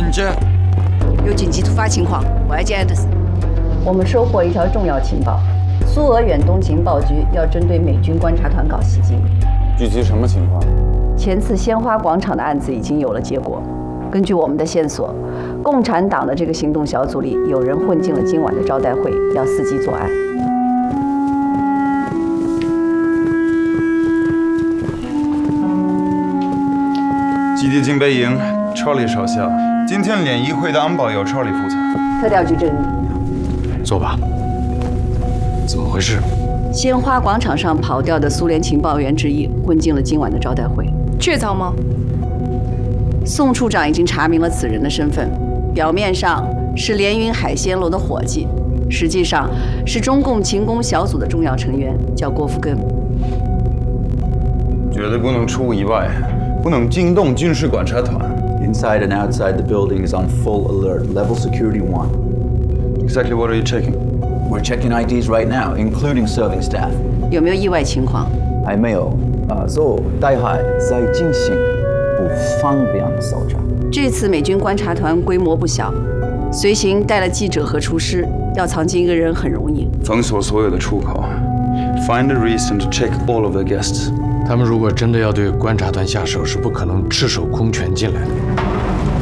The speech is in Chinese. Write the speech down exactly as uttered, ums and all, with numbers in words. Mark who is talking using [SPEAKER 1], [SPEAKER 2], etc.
[SPEAKER 1] Jet，
[SPEAKER 2] 有紧急突发情况，我要见安德森。
[SPEAKER 3] 我们收获一条重要情报，苏俄远东情报局要针对美军观察团搞袭击。
[SPEAKER 1] 具体什么情况？
[SPEAKER 3] 前次鲜花广场的案子已经有了结果。根据我们的线索，共产党的这个行动小组里有人混进了今晚的招待会，要伺机作案。
[SPEAKER 1] 基地进北营 ，Charlie 少校。今天联谊会的安保由 Charlie 负责。
[SPEAKER 3] 特调局证人，
[SPEAKER 4] 坐吧。怎么回事？
[SPEAKER 3] 鲜花广场上跑掉的苏联情报员之一混进了今晚的招待会。
[SPEAKER 5] 确凿吗？
[SPEAKER 3] 宋处长已经查明了此人的身份，表面上是连云海鲜楼的伙计，实际上是中共勤工小组的重要成员，叫郭福根。
[SPEAKER 1] 绝对不能出意外，不能惊动军事观察团。
[SPEAKER 6] Inside and outside the building is on full alert. Level security one.
[SPEAKER 1] Exactly what are you checking?
[SPEAKER 6] We're checking I Ds right now, including serving staff.
[SPEAKER 3] 有没有意外情况？
[SPEAKER 6] 还没有，啊，so 待会再进行，不方便搜查。
[SPEAKER 3] 这次美军观察团规模不小，随行带了记者和厨师，要藏进一个人很容易。
[SPEAKER 1] 封锁所有的出口 ，find a reason to check all of the guests.
[SPEAKER 4] 他们如果真的要对观察团下手，是不可能赤手空拳进来的。